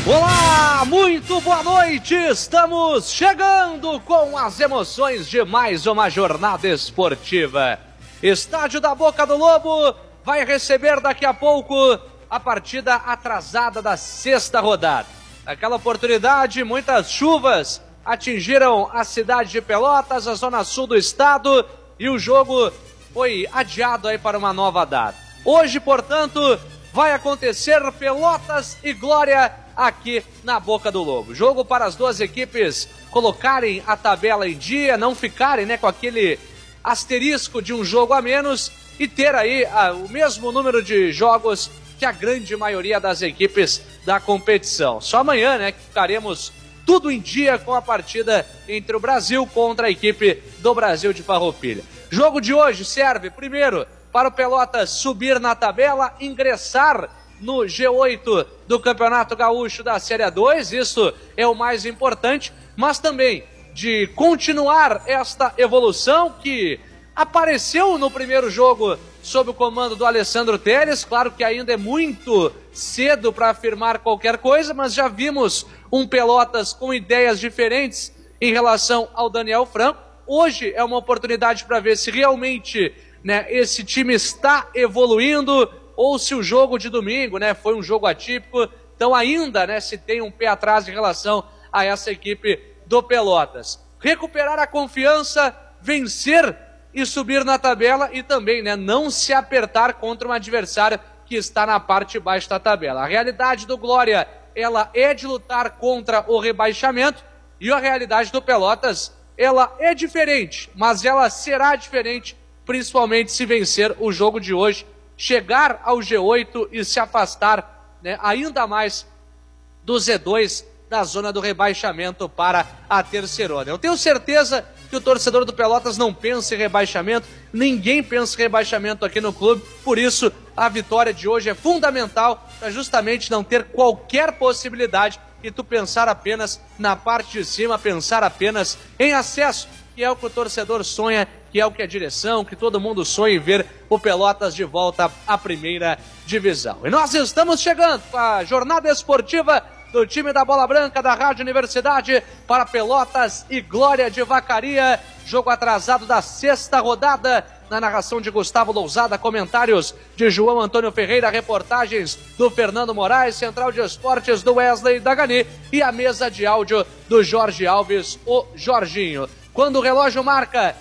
Olá, muito boa noite! Estamos chegando com as emoções de mais uma jornada esportiva. Estádio da Boca do Lobo vai receber daqui a pouco a partida atrasada da sexta rodada. Naquela oportunidade, muitas chuvas atingiram a cidade de Pelotas, a zona sul do estado, e o jogo foi adiado aí para uma nova data. Hoje, portanto, vai acontecer Pelotas e Glória aqui na Boca do Lobo. Jogo para as duas equipes colocarem a tabela em dia, não ficarem, com aquele asterisco de um jogo a menos e ter aí o mesmo número de jogos que a grande maioria das equipes da competição. Só amanhã, que ficaremos tudo em dia com a partida entre o Brasil contra a equipe do Brasil de Farroupilha. Jogo de hoje serve, primeiro, para o Pelotas subir na tabela, ingressar no G8 do Campeonato Gaúcho da Série 2, isso é o mais importante, mas também de continuar esta evolução que apareceu no primeiro jogo sob o comando do Alessandro Telles. Claro que ainda é muito cedo para afirmar qualquer coisa, mas já vimos um Pelotas com ideias diferentes em relação ao Daniel Franco. Hoje é uma oportunidade para ver se realmente esse time está evoluindo ou se o jogo de domingo foi um jogo atípico. Então ainda se tem um pé atrás em relação a essa equipe do Pelotas. Recuperar a confiança, vencer e subir na tabela e também não se apertar contra um adversário que está na parte de baixo da tabela. A realidade do Glória, ela é de lutar contra o rebaixamento, e a realidade do Pelotas, ela é diferente, mas ela será diferente principalmente se vencer o jogo de hoje, chegar ao G8 e se afastar ainda mais do Z2 da zona do rebaixamento para a terceirona. Eu tenho certeza que o torcedor do Pelotas não pensa em rebaixamento, ninguém pensa em rebaixamento aqui no clube, por isso a vitória de hoje é fundamental para justamente não ter qualquer possibilidade e tu pensar apenas na parte de cima, pensar apenas em acesso, que é o que o torcedor sonha, que é o que a direção, que todo mundo sonha em ver o Pelotas de volta à primeira divisão. E nós estamos chegando com a jornada esportiva do time da Bola Branca da Rádio Universidade para Pelotas e Glória de Vacaria. Jogo atrasado da sexta rodada, na narração de Gustavo Lousada, comentários de João Antônio Ferreira, reportagens do Fernando Moraes, central de esportes do Wesley Dagani e a mesa de áudio do Jorge Alves, o Jorginho. Quando o relógio marca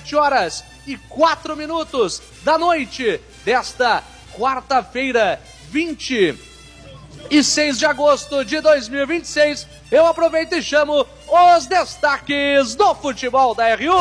7h04 da noite desta quarta-feira, 26 de agosto de 2026, eu aproveito e chamo os destaques do futebol da RU.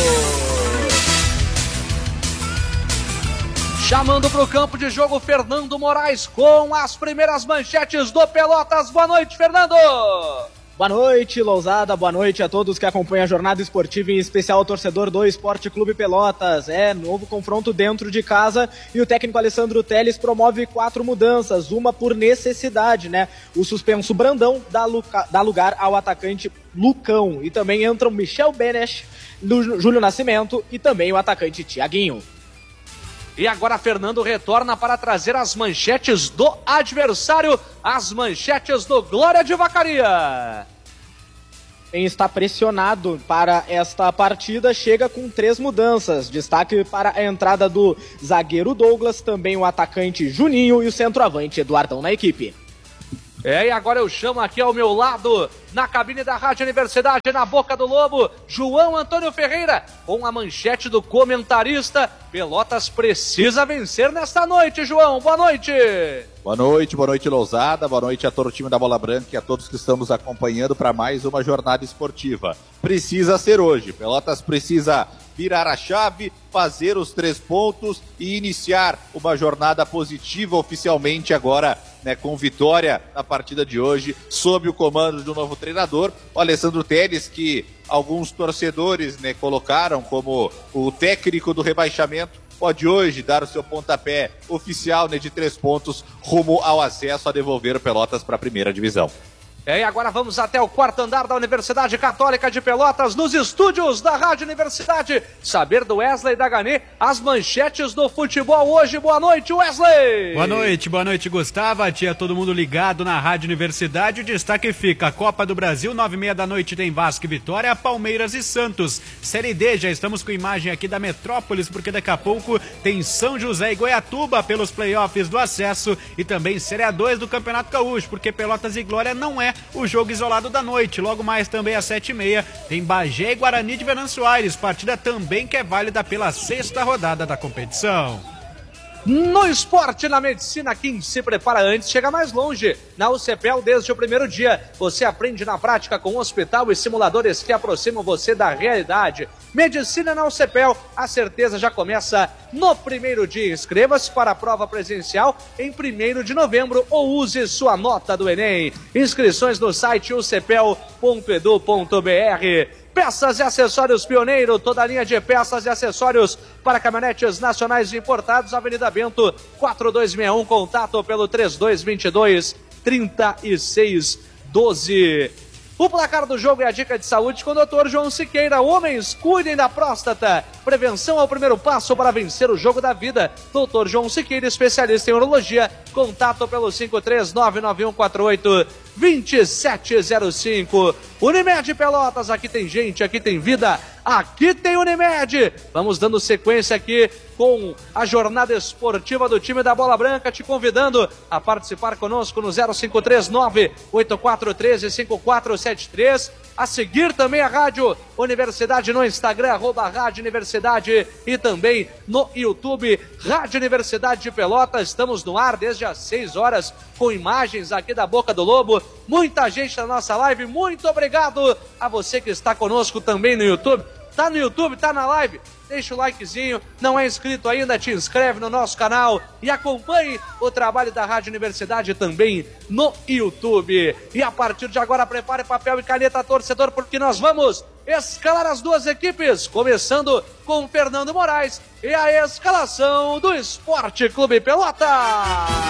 Chamando para o campo de jogo Fernando Moraes com as primeiras manchetes do Pelotas. Boa noite, Fernando! Boa noite, Lousada, boa noite a todos que acompanham a jornada esportiva, em especial ao torcedor do Esporte Clube Pelotas. Novo confronto dentro de casa e o técnico Alessandro Telles promove 4 mudanças, uma por necessidade, O suspenso Brandão dá lugar ao atacante Lucão e também entram Michel Benes, Júlio Nascimento e também o atacante Thiaguinho. E agora Fernando retorna para trazer as manchetes do adversário, as manchetes do Glória de Vacaria. Quem está pressionado para esta partida chega com 3 mudanças. Destaque para a entrada do zagueiro Douglas, também o atacante Juninho e o centroavante Eduardão na equipe. E agora eu chamo aqui ao meu lado, na cabine da Rádio Universidade, na Boca do Lobo, João Antônio Ferreira, com a manchete do comentarista. Pelotas precisa vencer nesta noite, João. Boa noite. Boa noite, Lousada. Boa noite a todo o time da Bola Branca e a todos que estão nos acompanhando para mais uma jornada esportiva. Precisa ser hoje. Pelotas precisa virar a chave, fazer os 3 pontos e iniciar uma jornada positiva oficialmente agora, com vitória na partida de hoje, sob o comando do novo treinador, o Alessandro Telles, que alguns torcedores colocaram como o técnico do rebaixamento, pode hoje dar o seu pontapé oficial de 3 pontos rumo ao acesso a devolver o Pelotas para a primeira divisão. E agora vamos até o quarto andar da Universidade Católica de Pelotas, nos estúdios da Rádio Universidade. Saber do Wesley Dagani, as manchetes do futebol hoje. Boa noite, Wesley! Boa noite, Gustavo. Tinha todo mundo ligado na Rádio Universidade. O destaque fica: a Copa do Brasil, 9h30 da noite tem Vasco e Vitória, Palmeiras e Santos. Série D, já estamos com imagem aqui da Metrópolis, porque daqui a pouco tem São José e Goiatuba pelos playoffs do acesso, e também Série A2 do Campeonato Gaúcho, porque Pelotas e Glória não é o jogo isolado da noite. Logo mais também às 7h30 tem Bagé e Guarani de Venâncio Aires, partida também que é válida pela 6ª rodada da competição. No esporte, na medicina, quem se prepara antes chega mais longe. Na UCPEL, desde o primeiro dia, você aprende na prática com hospital e simuladores que aproximam você da realidade. Medicina na UCPEL, a certeza já começa no primeiro dia. Inscreva-se para a prova presencial em 1º de novembro ou use sua nota do Enem. Inscrições no site ucpel.edu.br. Peças e acessórios Pioneiro, toda a linha de peças e acessórios para caminhonetes nacionais importados, Avenida Bento, 4261, contato pelo 3222-3612. O placar do jogo é a dica de saúde com o Dr. João Siqueira. Homens, cuidem da próstata. Prevenção é o primeiro passo para vencer o jogo da vida. Dr. João Siqueira, especialista em urologia. Contato pelo 5399148-2705. Unimed Pelotas, aqui tem gente, aqui tem vida, aqui tem Unimed. Vamos dando sequência aqui com a jornada esportiva do time da Bola Branca, te convidando a participar conosco no 0539-8413-5473. A seguir também a Rádio Universidade no Instagram, @Rádio Universidade, e também no YouTube, Rádio Universidade de Pelotas. Estamos no ar desde as 6 horas com imagens aqui da Boca do Lobo. Muita gente na nossa live, muito obrigado a você que está conosco também no YouTube. Tá no YouTube, tá na live? Deixa o likezinho, não é inscrito ainda, te inscreve no nosso canal e acompanhe o trabalho da Rádio Universidade também no YouTube. E a partir de agora, prepare papel e caneta, torcedor, porque nós vamos escalar as duas equipes, começando com Fernando Moraes e a escalação do Esporte Clube Pelotas.